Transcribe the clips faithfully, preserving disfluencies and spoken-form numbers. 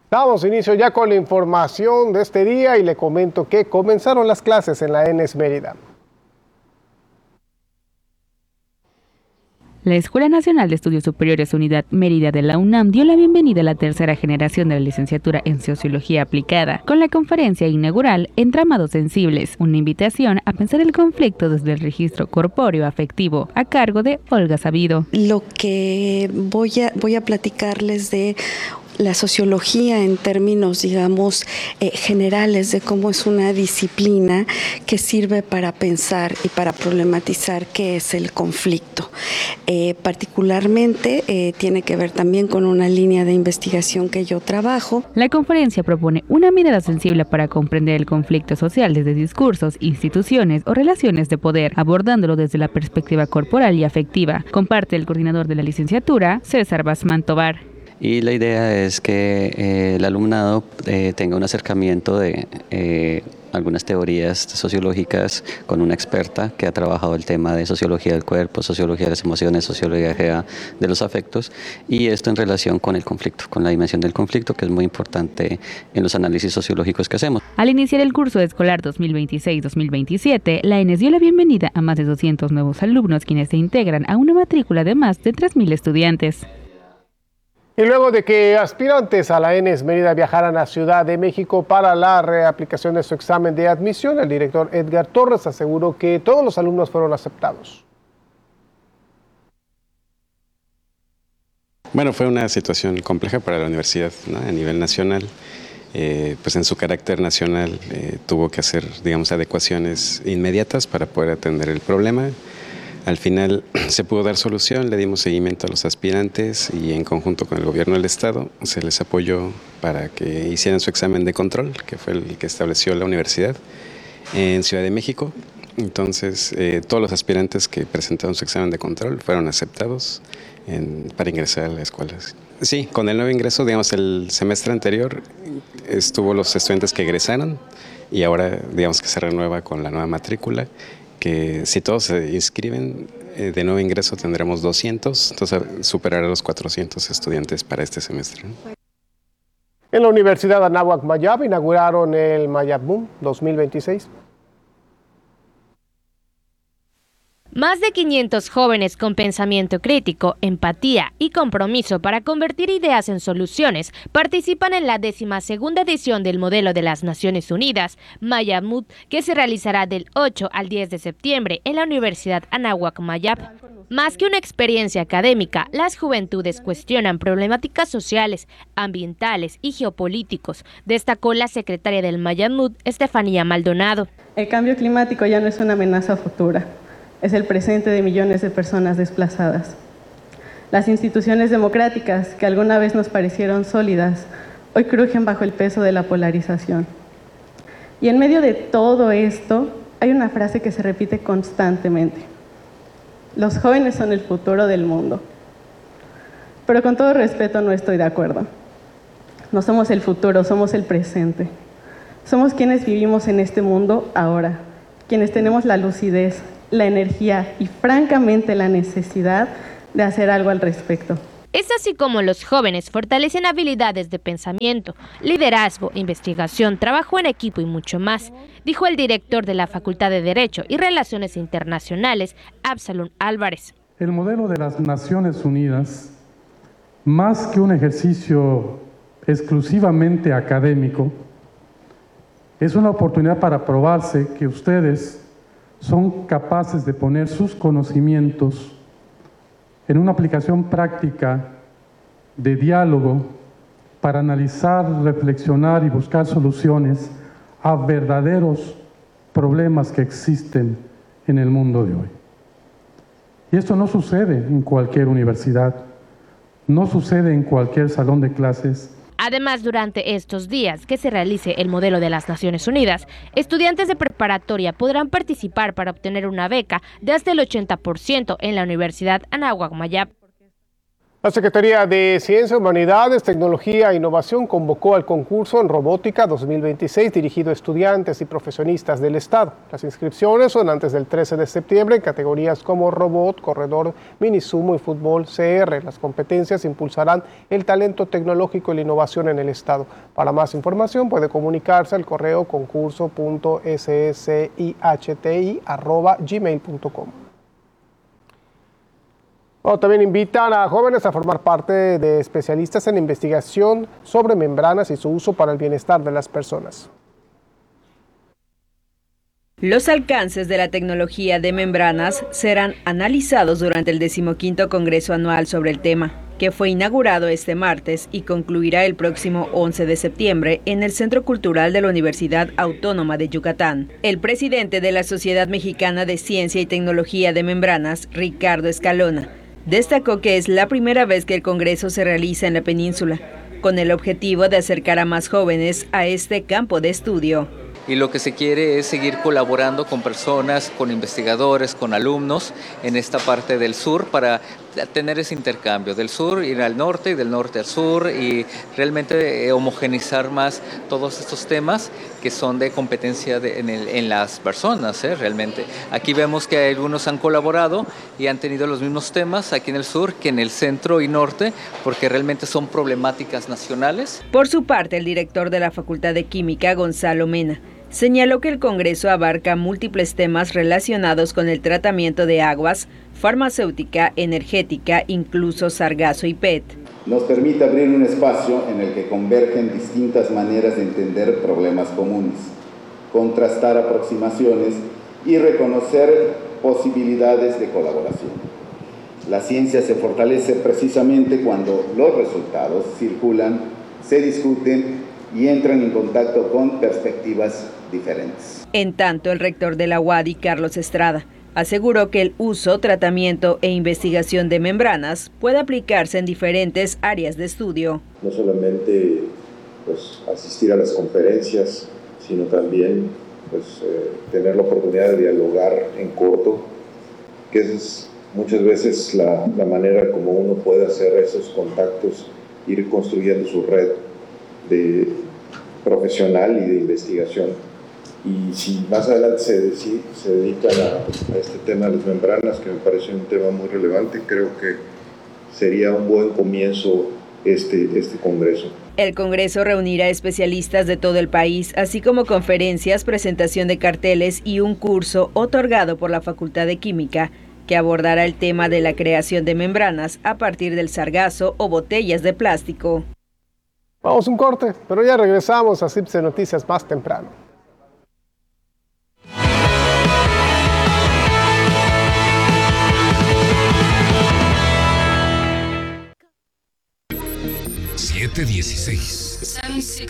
Damos inicio ya con la información de este día y le comento que comenzaron las clases en la ENES Mérida. La Escuela Nacional de Estudios Superiores Unidad Mérida de la UNAM dio la bienvenida a la tercera generación de la licenciatura en Sociología Aplicada, con la conferencia inaugural Entramados Sensibles, una invitación a pensar el conflicto desde el registro corpóreo afectivo, a cargo de Olga Sabido. Lo que voy a, voy a platicarles de la sociología en términos, digamos, eh, generales de cómo es una disciplina que sirve para pensar y para problematizar qué es el conflicto. Eh, particularmente eh, tiene que ver también con una línea de investigación que yo trabajo. La conferencia propone una mirada sensible para comprender el conflicto social desde discursos, instituciones o relaciones de poder, abordándolo desde la perspectiva corporal y afectiva. Comparte el coordinador de la licenciatura, César Basmán Tobar. Y la idea es que eh, el alumnado eh, tenga un acercamiento de eh, algunas teorías sociológicas con una experta que ha trabajado el tema de sociología del cuerpo, sociología de las emociones, sociología de los afectos, y esto en relación con el conflicto, con la dimensión del conflicto, que es muy importante en los análisis sociológicos que hacemos. Al iniciar el curso escolar dos mil veintiséis dos mil veintisiete, la ENES dio la bienvenida a más de doscientos nuevos alumnos, quienes se integran a una matrícula de más de tres mil estudiantes. Y luego de que aspirantes a la ENES Mérida viajaran a Ciudad de México para la reaplicación de su examen de admisión, el director Edgar Torres aseguró que todos los alumnos fueron aceptados. Bueno, fue una situación compleja para la universidad, ¿no? A nivel nacional. Eh, pues en su carácter nacional eh, tuvo que hacer, digamos, adecuaciones inmediatas para poder atender el problema. Al final se pudo dar solución, le dimos seguimiento a los aspirantes y en conjunto con el gobierno del estado se les apoyó para que hicieran su examen de control, que fue el que estableció la universidad en Ciudad de México. Entonces eh, todos los aspirantes que presentaron su examen de control fueron aceptados en, para ingresar a la escuela. Sí, con el nuevo ingreso, digamos, el semestre anterior estuvo los estudiantes que egresaron y ahora digamos que se renueva con la nueva matrícula, que si todos se inscriben eh, de nuevo ingreso tendremos doscientos, entonces superará los cuatrocientos estudiantes para este semestre, ¿no? En la Universidad Anáhuac Mayab inauguraron el Mayab Boom dos mil veintiséis. Más de quinientos jóvenes con pensamiento crítico, empatía y compromiso para convertir ideas en soluciones participan en la décima segunda edición del Modelo de las Naciones Unidas, Mayab Mood, que se realizará del ocho al diez de septiembre en la Universidad Anáhuac Mayab. Más que una experiencia académica, las juventudes cuestionan problemáticas sociales, ambientales y geopolíticos, destacó la secretaria del Mayab Mood, Estefanía Maldonado. El cambio climático ya no es una amenaza futura. Es el presente de millones de personas desplazadas. Las instituciones democráticas, que alguna vez nos parecieron sólidas, hoy crujen bajo el peso de la polarización. Y en medio de todo esto, hay una frase que se repite constantemente. Los jóvenes son el futuro del mundo. Pero con todo respeto no estoy de acuerdo. No somos el futuro, somos el presente. Somos quienes vivimos en este mundo ahora, quienes tenemos la lucidez, la energía y francamente la necesidad de hacer algo al respecto. Es así como los jóvenes fortalecen habilidades de pensamiento, liderazgo, investigación, trabajo en equipo y mucho más, dijo el director de la Facultad de Derecho y Relaciones Internacionales, Absalón Álvarez. El modelo de las Naciones Unidas, más que un ejercicio exclusivamente académico, es una oportunidad para probarse que ustedes son capaces de poner sus conocimientos en una aplicación práctica de diálogo para analizar, reflexionar y buscar soluciones a verdaderos problemas que existen en el mundo de hoy. Y esto no sucede en cualquier universidad, no sucede en cualquier salón de clases. Además, durante estos días que se realice el Modelo de las Naciones Unidas, estudiantes de preparatoria podrán participar para obtener una beca de hasta el ochenta por ciento en la Universidad Anáhuac Mayab. La Secretaría de Ciencia, Humanidades, Tecnología e Innovación convocó al concurso en Robótica dos mil veintiséis dirigido a estudiantes y profesionistas del Estado. Las inscripciones son antes del trece de septiembre en categorías como robot, corredor, mini sumo y fútbol C R. Las competencias impulsarán el talento tecnológico y la innovación en el Estado. Para más información puede comunicarse al correo concurso punto scihti arroba gmail punto com. Bueno, también invitan a jóvenes a formar parte de especialistas en investigación sobre membranas y su uso para el bienestar de las personas. Los alcances de la tecnología de membranas serán analizados durante el decimoquinto Congreso Anual sobre el tema, que fue inaugurado este martes y concluirá el próximo once de septiembre en el Centro Cultural de la Universidad Autónoma de Yucatán. El presidente de la Sociedad Mexicana de Ciencia y Tecnología de Membranas, Ricardo Escalona, destacó que es la primera vez que el Congreso se realiza en la península, con el objetivo de acercar a más jóvenes a este campo de estudio. Y lo que se quiere es seguir colaborando con personas, con investigadores, con alumnos en esta parte del sur para tener ese intercambio, del sur ir al norte y del norte al sur y realmente homogeneizar más todos estos temas que son de competencia de, en, el, en las personas, ¿eh? Realmente. Aquí vemos que algunos han colaborado y han tenido los mismos temas aquí en el sur que en el centro y norte, porque realmente son problemáticas nacionales. Por su parte, el director de la Facultad de Química, Gonzalo Mena, señaló que el Congreso abarca múltiples temas relacionados con el tratamiento de aguas, farmacéutica, energética, incluso sargazo y P E T. Nos permite abrir un espacio en el que convergen distintas maneras de entender problemas comunes, contrastar aproximaciones y reconocer posibilidades de colaboración. La ciencia se fortalece precisamente cuando los resultados circulan, se discuten y entran en contacto con perspectivas diferentes. En tanto, el rector de la U A D Y, Carlos Estrada, aseguró que el uso, tratamiento e investigación de membranas puede aplicarse en diferentes áreas de estudio. No solamente pues, asistir a las conferencias, sino también pues, eh, tener la oportunidad de dialogar en corto, que es muchas veces la, la manera como uno puede hacer esos contactos, ir construyendo su red de profesional y de investigación. Y si más adelante se, si, se dedican a, a este tema de las membranas, que me parece un tema muy relevante, creo que sería un buen comienzo este, este congreso. El congreso reunirá especialistas de todo el país, así como conferencias, presentación de carteles y un curso otorgado por la Facultad de Química, que abordará el tema de la creación de membranas a partir del sargazo o botellas de plástico. Vamos a un corte, pero ya regresamos a C I P S E Noticias más temprano. siete dieciséis.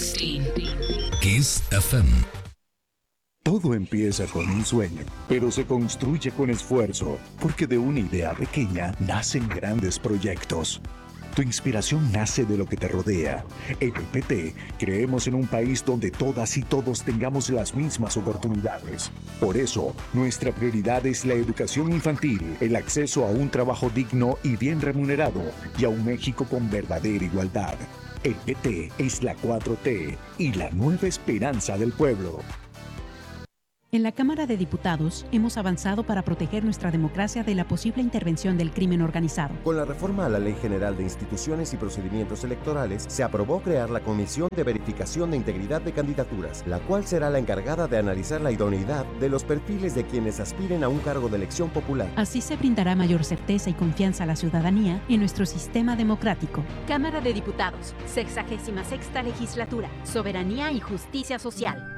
Kiss F M. Todo empieza con un sueño, pero se construye con esfuerzo, porque de una idea pequeña nacen grandes proyectos. Tu inspiración nace de lo que te rodea. En el P T creemos en un país donde todas y todos tengamos las mismas oportunidades. Por eso, nuestra prioridad es la educación infantil, el acceso a un trabajo digno y bien remunerado, y a un México con verdadera igualdad. El P T es la cuatro T y la nueva esperanza del pueblo. En la Cámara de Diputados hemos avanzado para proteger nuestra democracia de la posible intervención del crimen organizado. Con la reforma a la Ley General de Instituciones y Procedimientos Electorales, se aprobó crear la Comisión de Verificación de Integridad de Candidaturas, la cual será la encargada de analizar la idoneidad de los perfiles de quienes aspiren a un cargo de elección popular. Así se brindará mayor certeza y confianza a la ciudadanía en nuestro sistema democrático. Cámara de Diputados, sexagésima sexta Legislatura, Soberanía y Justicia Social.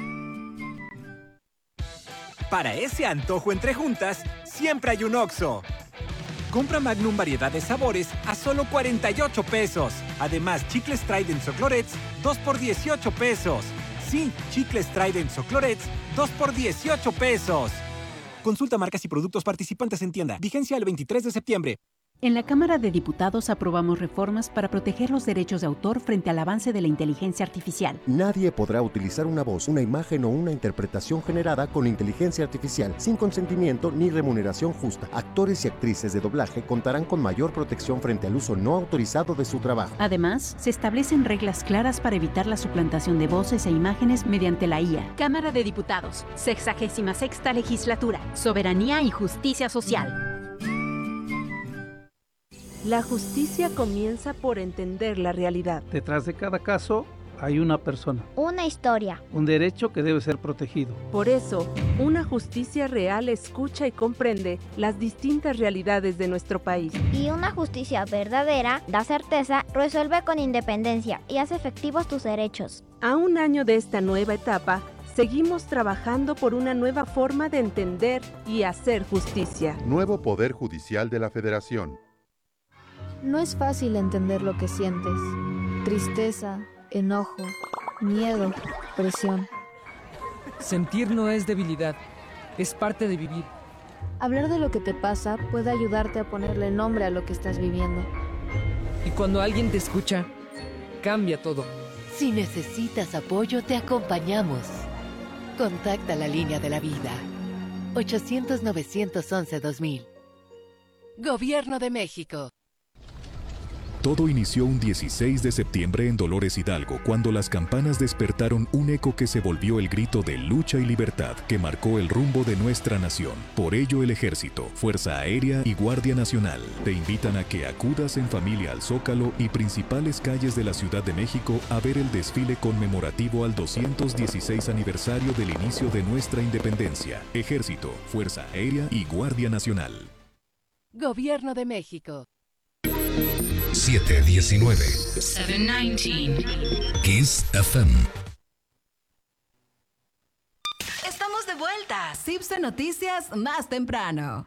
Para ese antojo entre juntas, siempre hay un Oxxo. Compra Magnum variedad de sabores a solo cuarenta y ocho pesos. Además, chicles Trident o Clorets, dos por dieciocho pesos. Sí, chicles Trident o Clorets, dos por dieciocho pesos. Consulta marcas y productos participantes en tienda. Vigencia el veintitrés de septiembre. En la Cámara de Diputados aprobamos reformas para proteger los derechos de autor frente al avance de la inteligencia artificial. Nadie podrá utilizar una voz, una imagen o una interpretación generada con inteligencia artificial sin consentimiento ni remuneración justa. Actores y actrices de doblaje contarán con mayor protección frente al uso no autorizado de su trabajo. Además, se establecen reglas claras para evitar la suplantación de voces e imágenes mediante la I A. Cámara de Diputados, sexagésima sexta legislatura, soberanía y justicia social. La justicia comienza por entender la realidad. Detrás de cada caso hay una persona. Una historia. Un derecho que debe ser protegido. Por eso, una justicia real escucha y comprende las distintas realidades de nuestro país. Y una justicia verdadera da certeza, resuelve con independencia y hace efectivos tus derechos. A un año de esta nueva etapa, seguimos trabajando por una nueva forma de entender y hacer justicia. Nuevo Poder Judicial de la Federación. No es fácil entender lo que sientes. Tristeza, enojo, miedo, presión. Sentir no es debilidad, es parte de vivir. Hablar de lo que te pasa puede ayudarte a ponerle nombre a lo que estás viviendo. Y cuando alguien te escucha, cambia todo. Si necesitas apoyo, te acompañamos. Contacta la línea de la vida. ochocientos, novecientos once, dos mil. Gobierno de México. Todo inició un dieciséis de septiembre en Dolores Hidalgo, cuando las campanas despertaron un eco que se volvió el grito de lucha y libertad que marcó el rumbo de nuestra nación. Por ello, el Ejército, Fuerza Aérea y Guardia Nacional te invitan a que acudas en familia al Zócalo y principales calles de la Ciudad de México a ver el desfile conmemorativo al doscientos dieciséis aniversario del inicio de nuestra independencia. Ejército, Fuerza Aérea y Guardia Nacional. Gobierno de México. siete diecinueve. siete diecinueve. Kiss F M. Estamos de vuelta. Cipse Noticias más temprano.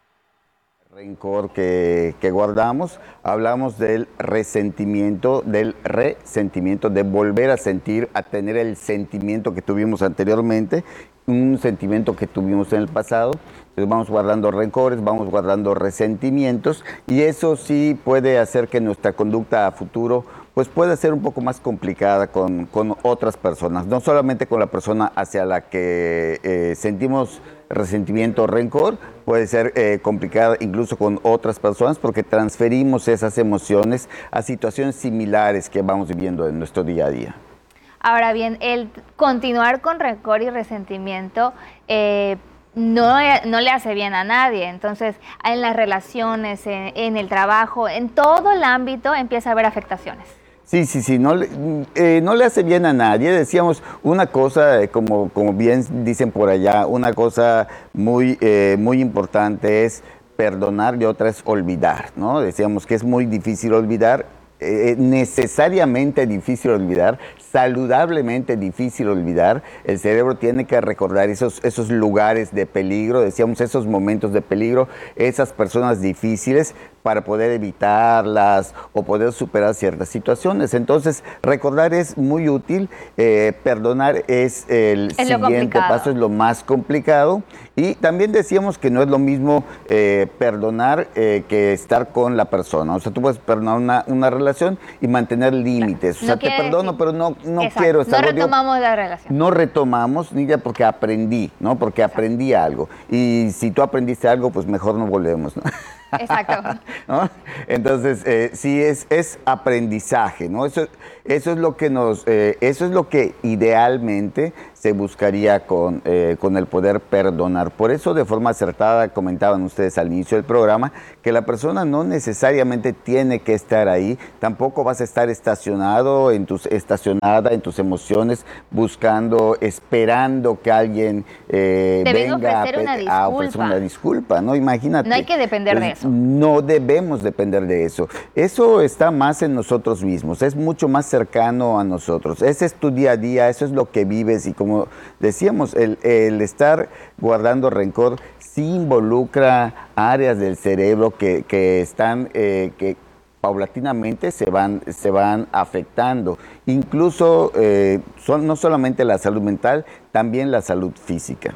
Rencor que, que guardamos, hablamos del resentimiento, del resentimiento, de volver a sentir, a tener el sentimiento que tuvimos anteriormente, un sentimiento que tuvimos en el pasado. Entonces vamos guardando rencores, vamos guardando resentimientos y eso sí puede hacer que nuestra conducta a futuro pues pueda ser un poco más complicada con, con otras personas, no solamente con la persona hacia la que eh, sentimos resentimiento o rencor, puede ser eh, complicada incluso con otras personas porque transferimos esas emociones a situaciones similares que vamos viviendo en nuestro día a día. Ahora bien, el continuar con rencor y resentimiento eh, no, no le hace bien a nadie. Entonces, en las relaciones, en, en el trabajo, en todo el ámbito empieza a haber afectaciones. Sí, sí, sí, no, eh, no le hace bien a nadie. Decíamos una cosa, eh, como, como bien dicen por allá, una cosa muy, eh, muy importante es perdonar y otra es olvidar, ¿no? Decíamos que es muy difícil olvidar, eh, necesariamente difícil olvidar, saludablemente difícil olvidar. El cerebro tiene que recordar esos, esos lugares de peligro, decíamos esos momentos de peligro, esas personas difíciles para poder evitarlas o poder superar ciertas situaciones. Entonces, recordar es muy útil, eh, perdonar es el es siguiente paso, es lo más complicado. Y también decíamos que no es lo mismo eh, perdonar eh, que estar con la persona. O sea, tú puedes perdonar una, una relación y mantener límites. O sea, no te perdono, decir, pero no, no quiero estar. No retomamos digo, la relación. No retomamos, ni ya porque aprendí, ¿no? Porque Exacto. aprendí algo. Y si tú aprendiste algo, pues mejor no volvemos, ¿no? Exacto. ¿No? Entonces, eh, sí es, es aprendizaje, ¿no? Eso, eso es lo que nos, eh, eso es lo que idealmente se buscaría con, eh, con el poder perdonar. Por eso, de forma acertada, comentaban ustedes al inicio del programa, que la persona no necesariamente tiene que estar ahí, tampoco vas a estar estacionado en tus, estacionada en tus emociones, buscando, esperando que alguien eh, venga ofrecer una a, a ofrecer una disculpa, ¿no? Imagínate. No hay que depender pues, de eso. No debemos depender de eso. Eso está más en nosotros mismos, es mucho más cercano a nosotros. Ese es tu día a día, eso es lo que vives y como decíamos, el, el estar guardando rencor sí involucra áreas del cerebro que, que están, eh, que paulatinamente se van, se van afectando. Incluso eh, son, no solamente la salud mental, también la salud física.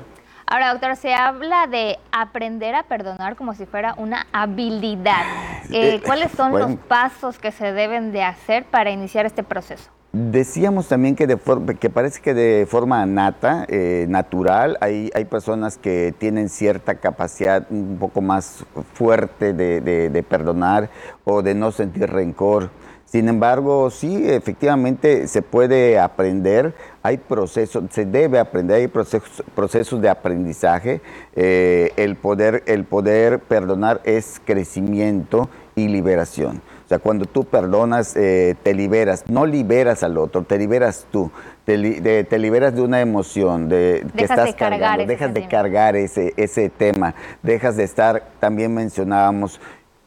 Ahora, doctor, se habla de aprender a perdonar como si fuera una habilidad. Eh, ¿Cuáles son bueno, los pasos que se deben de hacer para iniciar este proceso? Decíamos también que, de forma, que parece que de forma nata, eh, natural, hay, hay personas que tienen cierta capacidad un poco más fuerte de, de, de perdonar o de no sentir rencor. Sin embargo, sí, efectivamente se puede aprender, hay procesos, se debe aprender, hay procesos, procesos de aprendizaje. Eh, el, poder, el poder perdonar es crecimiento y liberación. O sea, cuando tú perdonas, eh, te liberas, no liberas al otro, te liberas tú, te, de, te liberas de una emoción, de, que estás de cargar cargando, dejas de cargar ese, ese tema, dejas de estar, también mencionábamos,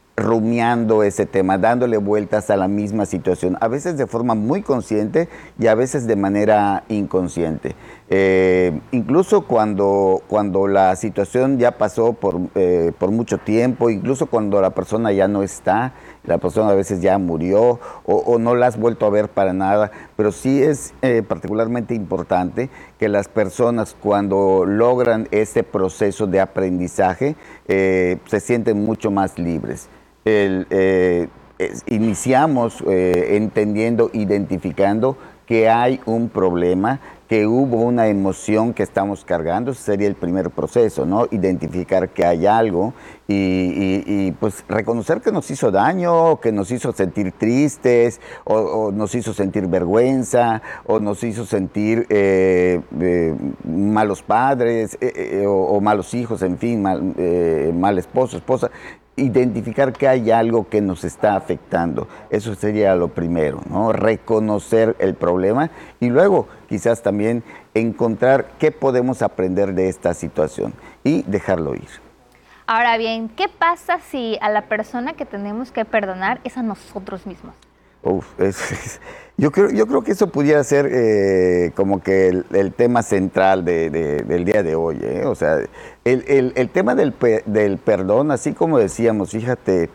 rumiando ese tema, dándole vueltas a la misma situación, a veces de forma muy consciente y a veces de manera inconsciente. Eh, incluso cuando, cuando la situación ya pasó por, eh, por mucho tiempo, incluso cuando la persona ya no está, la persona a veces ya murió o, o no la has vuelto a ver para nada, pero sí es eh, particularmente importante que las personas cuando logran ese proceso de aprendizaje eh, se sienten mucho más libres. El, eh, es, iniciamos eh, entendiendo, identificando que hay un problema, que hubo una emoción que estamos cargando. Ese sería el primer proceso, ¿no? Identificar que hay algo y, y, y pues reconocer que nos hizo daño, que nos hizo sentir tristes, o, o nos hizo sentir vergüenza, o nos hizo sentir eh, eh, malos padres, eh, eh, o, o malos hijos, en fin, mal, eh, mal esposo, esposa. Identificar que hay algo que nos está afectando. Eso sería lo primero, ¿no? Reconocer el problema y luego quizás también encontrar qué podemos aprender de esta situación y dejarlo ir. Ahora bien, ¿qué pasa si a la persona que tenemos que perdonar es a nosotros mismos? Uf, es, es, yo, creo, yo creo que eso pudiera ser eh, como que el, el tema central de, de, del día de hoy. ¿eh? O sea, el, el, el tema del, del perdón, así como decíamos, fíjate,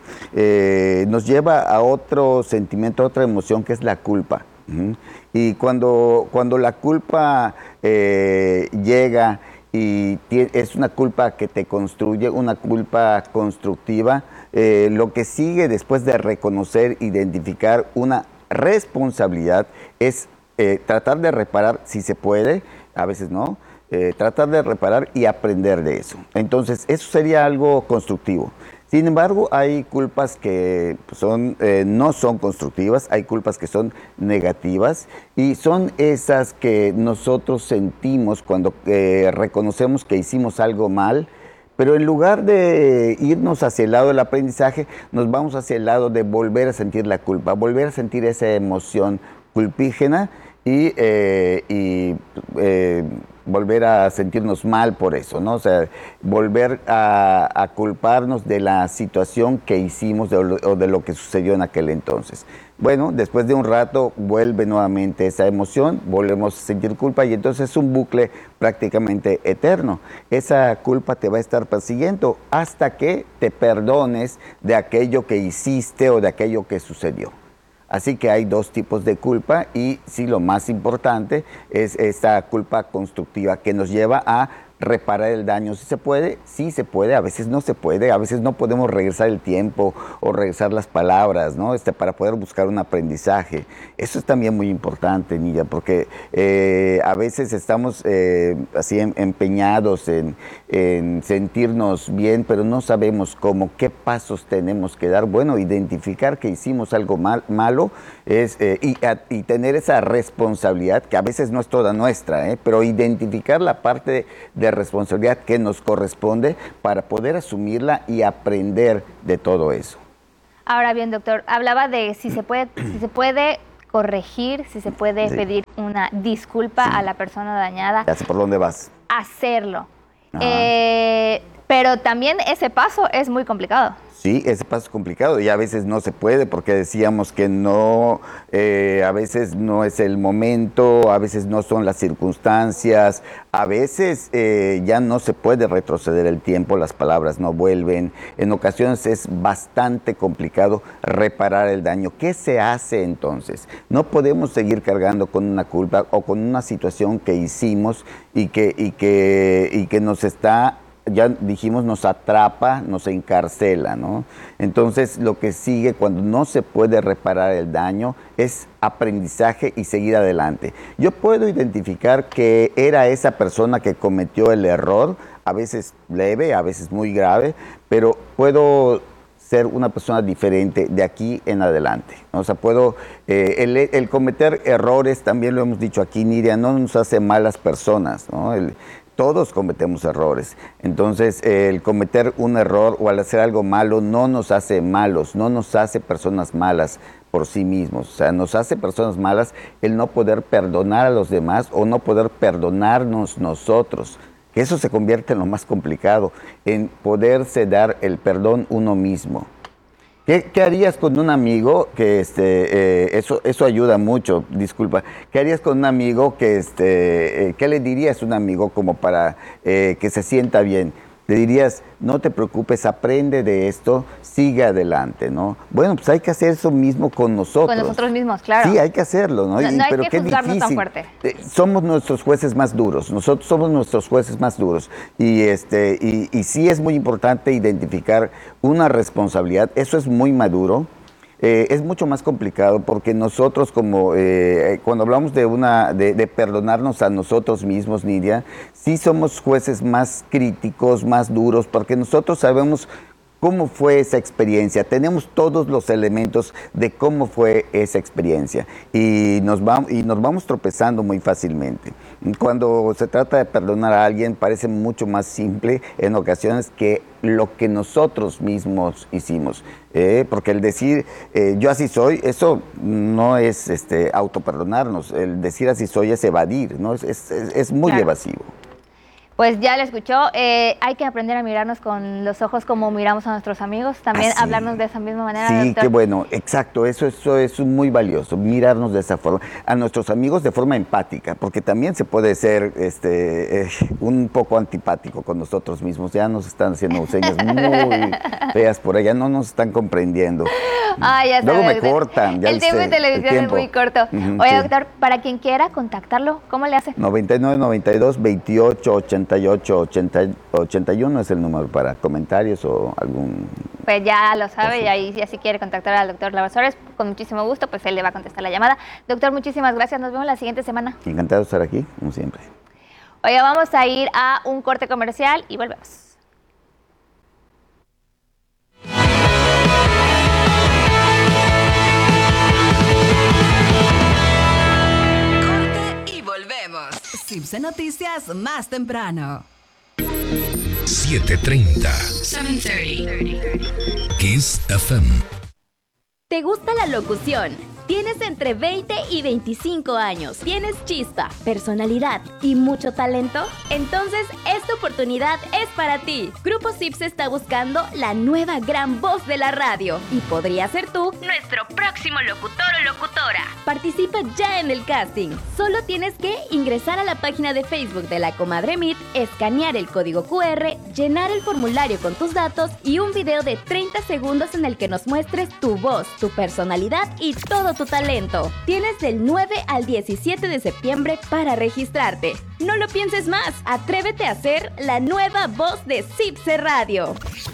eh, nos lleva a otro sentimiento, a otra emoción que es la culpa. ¿Mm? Y cuando, cuando la culpa eh, llega y es una culpa que te construye, una culpa constructiva, eh, lo que sigue después de reconocer, identificar una responsabilidad es eh, tratar de reparar si se puede, a veces no, eh, tratar de reparar y aprender de eso. Entonces, eso sería algo constructivo. Sin embargo, hay culpas que son, eh, no son constructivas, hay culpas que son negativas y son esas que nosotros sentimos cuando eh, reconocemos que hicimos algo mal, pero en lugar de irnos hacia el lado del aprendizaje, nos vamos hacia el lado de volver a sentir la culpa, volver a sentir esa emoción culpígena y, eh, y eh, volver a sentirnos mal por eso, ¿no? O sea, volver a, a culparnos de la situación que hicimos de, o de lo que sucedió en aquel entonces. Bueno, después de un rato vuelve nuevamente esa emoción, volvemos a sentir culpa y entonces es un bucle prácticamente eterno. Esa culpa te va a estar persiguiendo hasta que te perdones de aquello que hiciste o de aquello que sucedió. Así que hay dos tipos de culpa y sí, lo más importante es esta culpa constructiva que nos lleva a reparar el daño. Si se puede, sí se puede, a veces no se puede, a veces no podemos regresar el tiempo o regresar las palabras, ¿no? Este, para poder buscar un aprendizaje. Eso es también muy importante, Nidia, porque eh, a veces estamos eh, así em, empeñados en, en sentirnos bien, pero no sabemos cómo, qué pasos tenemos que dar. Bueno, identificar que hicimos algo mal, malo es, eh, y, a, y tener esa responsabilidad, que a veces no es toda nuestra, ¿eh? Pero identificar la parte de, de responsabilidad que nos corresponde para poder asumirla y aprender de todo eso. Ahora bien, doctor, hablaba de si se puede, si se puede corregir, si se puede sí. pedir una disculpa sí. a la persona dañada. Ya sé por dónde vas. Hacerlo. Eh, Pero también ese paso es muy complicado. Sí, ese paso es complicado y a veces no se puede porque decíamos que no, eh, a veces no es el momento, a veces no son las circunstancias, a veces eh, ya no se puede retroceder el tiempo, las palabras no vuelven, en ocasiones es bastante complicado reparar el daño. ¿Qué se hace entonces? No podemos seguir cargando con una culpa o con una situación que hicimos y que, y que, y que nos está... ya dijimos, nos atrapa, nos encarcela, ¿no? Entonces, lo que sigue cuando no se puede reparar el daño es aprendizaje y seguir adelante. Yo puedo identificar que era esa persona que cometió el error, a veces leve, a veces muy grave, pero puedo ser una persona diferente de aquí en adelante. O sea, puedo, eh, el, el cometer errores, también lo hemos dicho aquí, Nidia, no nos hace malas personas, ¿no? El, Todos cometemos errores, entonces eh, el cometer un error o al hacer algo malo no nos hace malos, no nos hace personas malas por sí mismos, o sea, nos hace personas malas el no poder perdonar a los demás o no poder perdonarnos nosotros, que eso se convierte en lo más complicado, en poderse dar el perdón uno mismo. ¿Qué, ¿Qué harías con un amigo que este, eh, eso, eso ayuda mucho, disculpa, qué harías con un amigo que, este, eh, qué le dirías a un amigo como para eh, que se sienta bien? Le dirías, no te preocupes, aprende de esto, sigue adelante, ¿no? Bueno, pues hay que hacer eso mismo con nosotros. Con nosotros mismos, claro. Sí, hay que hacerlo, ¿no? No, y, no hay pero que qué juzgarnos difícil. tan fuerte. Eh, somos nuestros jueces más duros, nosotros somos nuestros jueces más duros. Y, este, y, y sí es muy importante identificar una responsabilidad, eso es muy maduro. Eh, es mucho más complicado porque nosotros como, eh, cuando hablamos de, una, de, de perdonarnos a nosotros mismos, Nidia, sí somos jueces más críticos, más duros, porque nosotros sabemos cómo fue esa experiencia, tenemos todos los elementos de cómo fue esa experiencia y nos, va, y nos vamos tropezando muy fácilmente. Cuando se trata de perdonar a alguien parece mucho más simple en ocasiones que lo que nosotros mismos hicimos, eh, porque el decir eh, yo así soy, eso no es este, autoperdonarnos, el decir así soy es evadir, ¿no? es, es, es muy claro. evasivo. Pues ya lo escuchó, eh, hay que aprender a mirarnos con los ojos como miramos a nuestros amigos, también Así. hablarnos de esa misma manera. Sí, doctor. qué bueno, exacto, eso, eso es muy valioso, mirarnos de esa forma, a nuestros amigos de forma empática, porque también se puede ser este, eh, un poco antipático con nosotros mismos, ya nos están haciendo señas muy feas por allá, no nos están comprendiendo. Ah, ya Luego sabe, me cortan. Ya el tiempo de televisión es muy corto. Uh-huh, Oye, sí. doctor, para quien quiera contactarlo, ¿cómo le hace? noventa y nueve, noventa y dos, veintiocho, ochenta y ocho, ochenta y uno es el número para comentarios o algún... Pues ya lo sabe, y ahí ya si quiere contactar al doctor Lava Suárez, con muchísimo gusto, pues él le va a contestar la llamada. Doctor, muchísimas gracias, nos vemos la siguiente semana. Encantado de estar aquí, como siempre. Oye, vamos a ir a un corte comercial y volvemos. Cipse Noticias más temprano. siete treinta. siete treinta. Kiss F M. ¿Te gusta la locución? Tienes entre veinte y veinticinco años. Tienes chispa, personalidad y mucho talento. Entonces, esta oportunidad es para ti. Grupo Cipse está buscando la nueva gran voz de la radio. Y podría ser tú nuestro próximo locutor o locutora. Participa ya en el casting. Solo tienes que ingresar a la página de Facebook de La Comadre Meet, escanear el código cu erre, llenar el formulario con tus datos y un video de treinta segundos en el que nos muestres tu voz, tu personalidad y todo tu talento. Tienes del nueve al diecisiete de septiembre para registrarte. No lo pienses más, atrévete a ser la nueva voz de Cipse Radio.